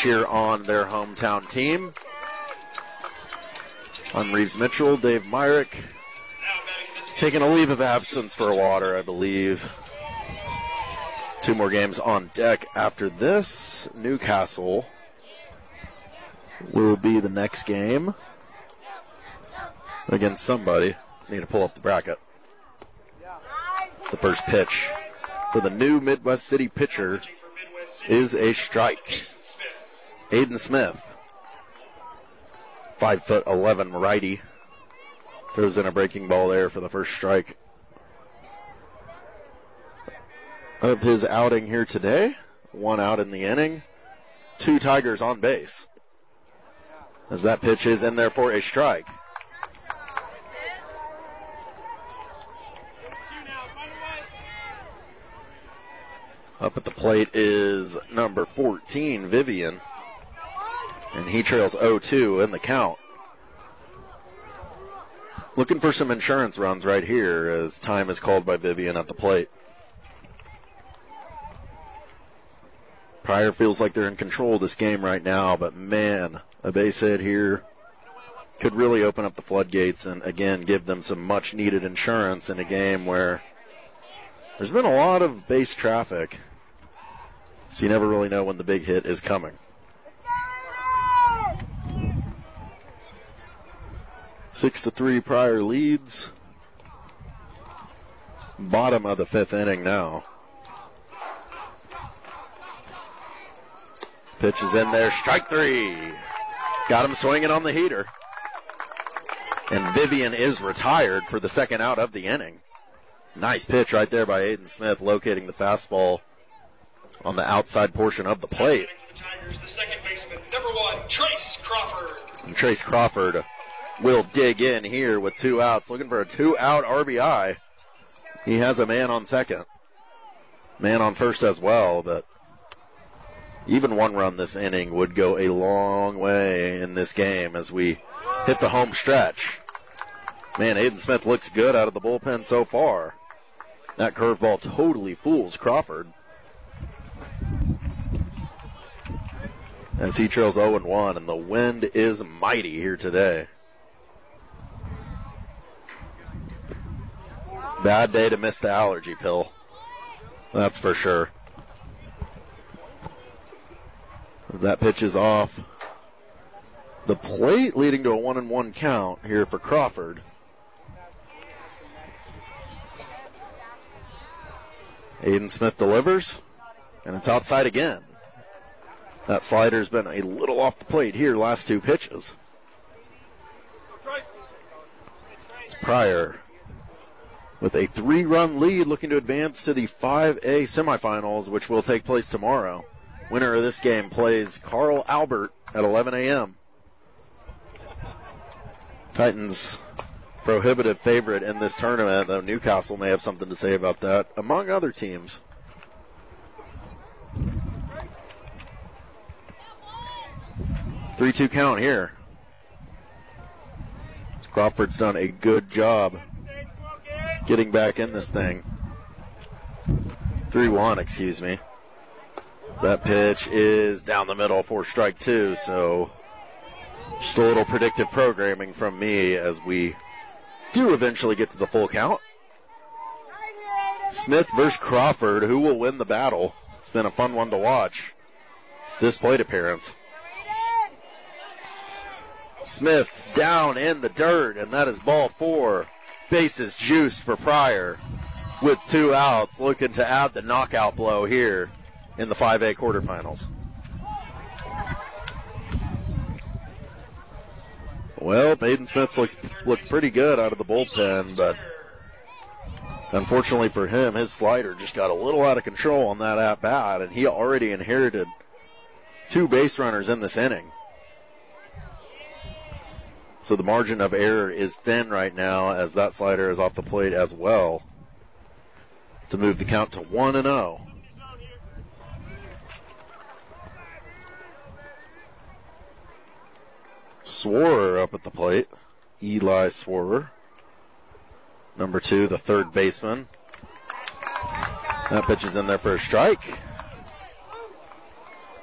cheer on their hometown team. I'm Reeves Mitchell, Dave Myrick, taking a leave of absence for water, I believe. 2 more games on deck after this. Newcastle will be the next game against somebody. Need to pull up the bracket. It's the first pitch for the new Midwest City pitcher is a strike. Aiden Smith, 5'11" righty, throws in a breaking ball there for the first strike of his outing here today. 1 out in the inning. 2 Tigers on base, as that pitch is in there for a strike. Up at the plate is number 14, Vivian, and he trails 0-2 in the count. Looking for some insurance runs right here as time is called by Vivian at the plate. Pryor feels like they're in control of this game right now, but man, a base hit here could really open up the floodgates and again give them some much needed insurance in a game where there's been a lot of base traffic, so you never really know when the big hit is coming. 6-3 Pryor leads. Bottom of the 5th inning now. Pitch is in there, strike 3. Got him swinging on the heater. And Vivian is retired for the 2nd out of the inning. Nice pitch right there by Aiden Smith, locating the fastball on the outside portion of the plate. The Tigers, the second baseman, number 1, Trace Crawford. And Trace Crawford will dig in here with 2 outs, looking for a 2-out RBI. He has a man on second, man on first as well, but even 1 run this inning would go a long way in this game as we hit the home stretch. Man, Aiden Smith looks good out of the bullpen so far. That curveball totally fools Crawford, as he trails 0-1, and the wind is mighty here today. Bad day to miss the allergy pill, that's for sure. That pitch is off the plate, leading to a 1-1 count here for Crawford. Aiden Smith delivers, and it's outside again. That slider's been a little off the plate here last 2 pitches. It's Pryor with a 3-run lead, looking to advance to the 5A semifinals, which will take place tomorrow. Winner of this game plays Carl Albert at 11 a.m. Titans prohibitive favorite in this tournament, though Newcastle may have something to say about that, among other teams. Three-two count here. Crawford's done a good job getting back in this thing. 3-1, excuse me. That pitch is down the middle for strike 2, so just a little predictive programming from me as we do eventually get to the full count. Smith versus Crawford, who will win the battle? It's been a fun one to watch, this plate appearance. Smith down in the dirt, and that is ball 4. Bases juiced for Pryor with 2 outs, looking to add the knockout blow here in the 5A quarterfinals. Well, Aiden Smith looked pretty good out of the bullpen, but unfortunately for him, his slider just got a little out of control on that at-bat, and he already inherited 2 base runners in this inning. So the margin of error is thin right now as that slider is off the plate as well to move the count to 1-0. Swarer up at the plate. Eli Swarer. Number 2, the third baseman. That pitch is in there for a strike.